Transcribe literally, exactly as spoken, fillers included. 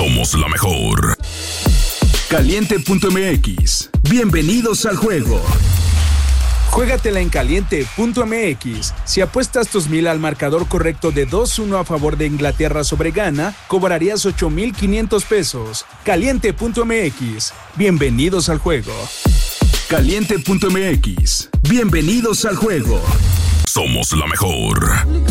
Somos la mejor. Caliente punto m x. Bienvenidos al juego. Juégatela en caliente punto m x. Si apuestas tus mil al marcador correcto de dos uno a favor de Inglaterra sobre Ghana, cobrarías ocho mil quinientos pesos. caliente punto m x. Bienvenidos al juego. Caliente punto m x. Bienvenidos al juego. Somos la mejor.